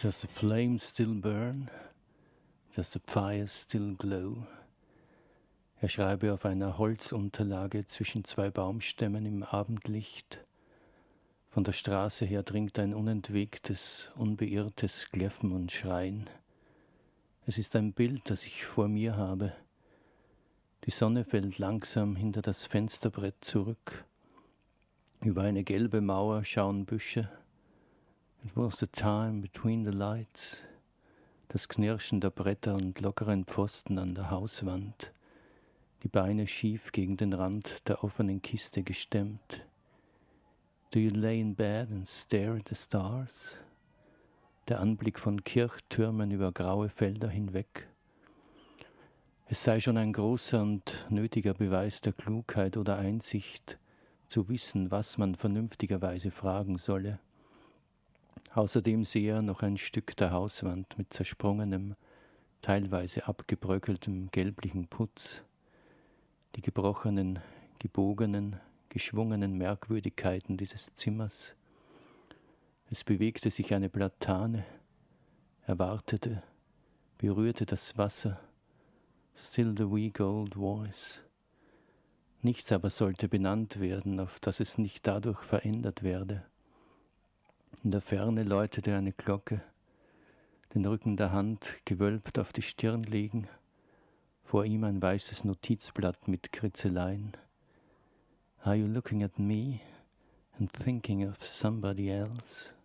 Does the flame still burn? Does the fire still glow? Er schreibe auf einer Holzunterlage zwischen zwei Baumstämmen im Abendlicht. Von der Straße her dringt ein unentwegtes, unbeirrtes Kläffen und Schreien. Es ist ein Bild, das ich vor mir habe. Die Sonne fällt langsam hinter das Fensterbrett zurück. Über eine gelbe Mauer schauen Büsche. It was the time between the lights. Das Knirschen der Bretter und lockeren Pfosten an der Hauswand. Die Beine schief gegen den Rand der offenen Kiste gestemmt. Do you lay in bed and stare at the stars? Der Anblick von Kirchtürmen über graue Felder hinweg. Es sei schon ein großer und nötiger Beweis der Klugheit oder Einsicht, zu wissen, was man vernünftigerweise fragen solle. Außerdem sehe er noch ein Stück der Hauswand mit zersprungenem, teilweise abgebröckeltem gelblichen Putz, die gebrochenen, gebogenen, geschwungenen Merkwürdigkeiten dieses Zimmers. Es bewegte sich eine Platane, er wartete, berührte das Wasser, still the wee gold voice. Nichts aber sollte benannt werden, auf das es nicht dadurch verändert werde. In der Ferne läutete eine Glocke, den Rücken der Hand gewölbt auf die Stirn legen, vor ihm ein weißes Notizblatt mit Kritzeleien. Are you looking at me and thinking of somebody else?